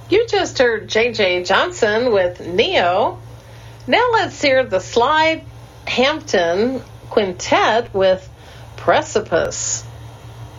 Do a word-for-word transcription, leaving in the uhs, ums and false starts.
You just heard J J Johnson with Neo. Now let's hear the Slide Hampton Quintet with Precipice.